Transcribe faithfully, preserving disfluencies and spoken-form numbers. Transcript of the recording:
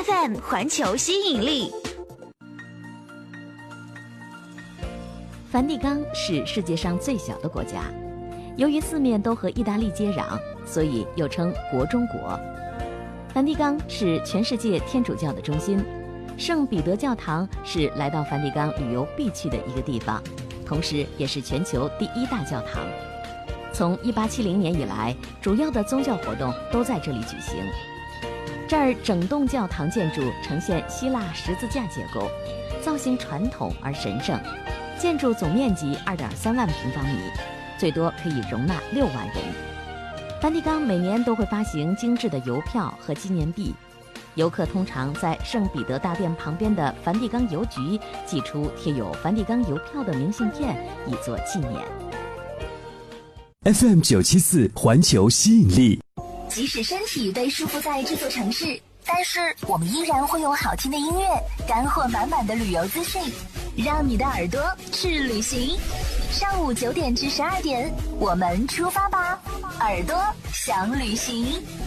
F M 环球吸引力。 梵蒂冈是世界上最小的国家，由于四面都和意大利接壤，所以又称国中国。梵蒂冈是全世界天主教的中心，圣彼得教堂是来到梵蒂冈旅游必去的一个地方，同时也是全球第一大教堂。从一八七零年以来，主要的宗教活动都在这里举行。这儿整栋教堂建筑呈现希腊十字架结构，造型传统而神圣，建筑总面积 二点三万平方米，最多可以容纳六万人。梵蒂冈每年都会发行精致的邮票和纪念币，游客通常在圣彼得大殿旁边的梵蒂冈邮局寄出贴有梵蒂冈邮票的明信片，以作纪念。 F M 九七四环球吸引力。 即使身体被束缚在这座城市，但是我们依然会有好听的音乐，干货满满的旅游资讯，让你的耳朵去旅行。上午九点至十二点，我们出发吧，耳朵想旅行。